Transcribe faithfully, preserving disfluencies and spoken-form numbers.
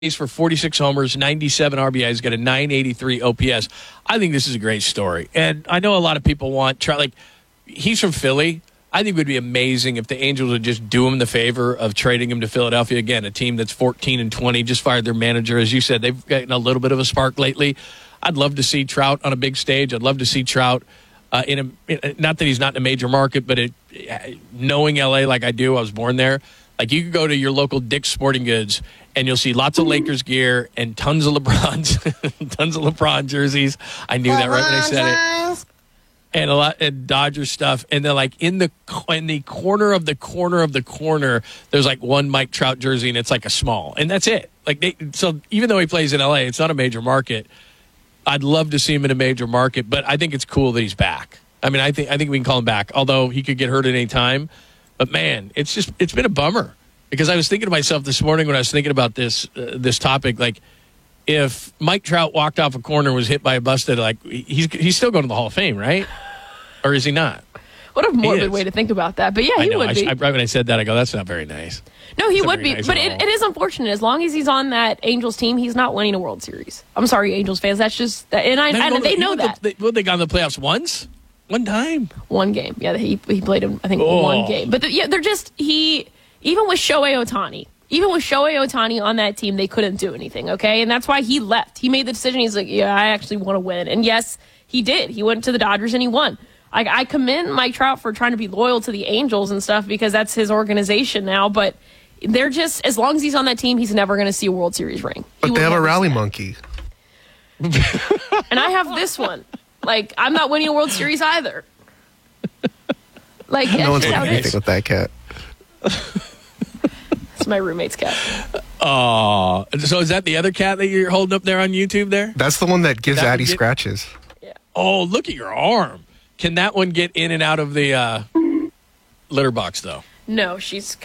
for forty-six homers, ninety-seven R B Is, got a nine eighty-three O P S. I think this is a great story. And I know a lot of people want, try, like, he's from Philly. I think it would be amazing if the Angels would just do him the favor of trading him to Philadelphia. Again, a team that's fourteen and twenty, just fired their manager. As you said, they've gotten a little bit of a spark lately. I'd love to see Trout on a big stage. I'd love to see Trout uh, in a, in, not that he's not in a major market, but it, knowing L A like I do, I was born there. Like, you could go to your local Dick's Sporting Goods and you'll see lots of Lakers gear and tons of LeBron's, tons of LeBron jerseys. I knew that right when I said it. And a lot of Dodgers stuff. And then, like, in the in the corner of the corner of the corner, there's like one Mike Trout jersey, and it's like a small, and that's it. Like, they, so even though he plays in L A, it's not a major market. I'd love to see him in a major market, but I think it's cool that he's back. I mean, I think I think we can call him back, although he could get hurt at any time. But man, it's just it's been a bummer, because I was thinking to myself this morning when I was thinking about this uh, this topic, like, if Mike Trout walked off a corner and was hit by a bus, that, like, he's he's still going to the Hall of Fame, right? Or is he not? What a morbid way to think about that. But yeah, he I know, would I, be. I, right when I said that, I go, that's not very nice. No, he that's would be. Nice but it, it is unfortunate. As long as he's on that Angels team, he's not winning a World Series. I'm sorry, Angels fans. That's just, and I, no, and they know that. The, they, well, they got in the playoffs once? One time? One game. Yeah, he he played him, I think, oh. one game. But the, yeah, they're just, he, even with Shohei Ohtani, even with Shohei Ohtani on that team, they couldn't do anything, okay? And that's why he left. He made the decision. He's like, yeah, I actually want to win. And yes, he did. He went to the Dodgers and he won. I, I commend Mike Trout for trying to be loyal to the Angels and stuff, because that's his organization now. But they're just, as long as he's on that team, he's never going to see a World Series ring. He but they have a rally monkey. And I have this one. Like, I'm not winning a World Series either. Like, no one's doing anything with that cat. It's my roommate's cat. Oh, so is that the other cat that you're holding up there on YouTube there? That's the one that gives that Addie get, scratches. Yeah. Oh, look at your arm. Can that one get in and out of the uh, litter box, though? No, she's